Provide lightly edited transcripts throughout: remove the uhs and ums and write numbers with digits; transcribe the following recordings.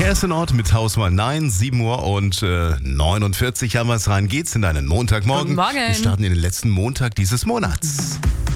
Kerstin Ott mit Hausmann 9, 7 Uhr und 49 haben wir es rein. Geht's in deinen Montagmorgen. Guten Morgen. Wir starten in den letzten Montag dieses Monats.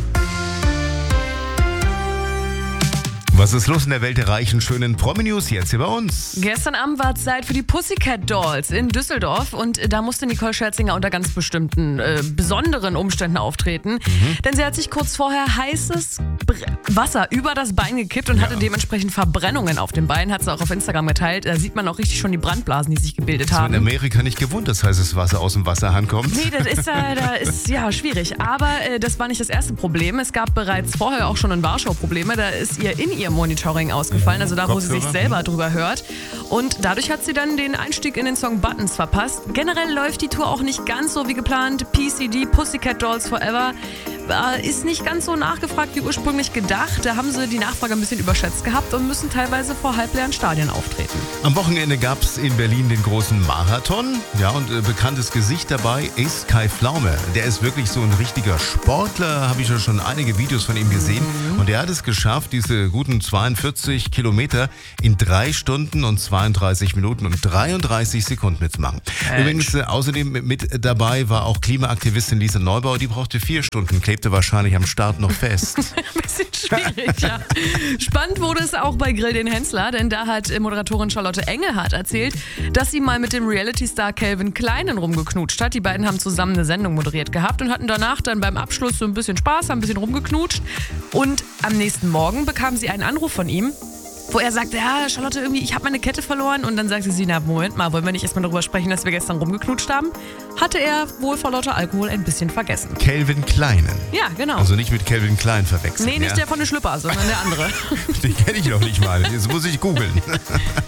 Was ist los in der Welt der reichen, schönen Promi-News jetzt hier bei uns? Gestern Abend war Zeit für die Pussycat Dolls in Düsseldorf und da musste Nicole Scherzinger unter ganz bestimmten, besonderen Umständen auftreten. Denn sie hat sich kurz vorher heißes Wasser über das Bein gekippt und hatte dementsprechend Verbrennungen auf dem Bein, hat sie auch auf Instagram geteilt. Da sieht man auch richtig schon die Brandblasen, die sich gebildet haben. In Amerika nicht gewohnt, dass heißes Wasser aus dem Wasserhahn kommt. Nee, das ist ja schwierig. Aber das war nicht das erste Problem. Es gab bereits vorher auch schon in Warschau Probleme. Da ist ihr in ihr Monitoring ausgefallen, also da, wo sie sich selber drüber hört. Und dadurch hat sie dann den Einstieg in den Song Buttons verpasst. Generell läuft die Tour auch nicht ganz so wie geplant. PCD, Pussycat Dolls Forever, ist nicht ganz so nachgefragt wie ursprünglich gedacht. Da haben sie die Nachfrage ein bisschen überschätzt gehabt und müssen teilweise vor halbleeren Stadien auftreten. Am Wochenende gab es in Berlin den großen Marathon. Ja, und bekanntes Gesicht dabei ist Kai Pflaume. Der ist wirklich so ein richtiger Sportler, habe ich ja schon einige Videos von ihm gesehen. Und er hat es geschafft, diese guten 42 Kilometer in 3 Stunden und 32 Minuten und 33 Sekunden mitzumachen. Übrigens, außerdem mit dabei war auch Klimaaktivistin Lisa Neubauer. Die brauchte 4 Stunden, klebte wahrscheinlich am Start noch fest. Ein bisschen schwierig, ja. Spannend wurde es auch bei Grill den Hensler, denn da hat Moderatorin Charlotte Engelhardt erzählt, dass sie mal mit dem Reality-Star Calvin Kleinen rumgeknutscht hat. Die beiden haben zusammen eine Sendung moderiert gehabt und hatten danach dann beim Abschluss so ein bisschen Spaß, haben ein bisschen rumgeknutscht. Und am nächsten Morgen bekam sie einen Anruf von ihm, wo er sagte, ja, Charlotte, irgendwie, ich habe meine Kette verloren. Und dann sagte sie, na, Moment mal, wollen wir nicht erstmal darüber sprechen, dass wir gestern rumgeknutscht haben? Hatte er wohl vor lauter Alkohol ein bisschen vergessen. Calvin Kleinen. Ja, genau. Also nicht mit Calvin Klein verwechseln. Nee, nicht der von den Schlüpper, sondern der andere. Den kenne ich noch nicht mal. Jetzt muss ich googeln.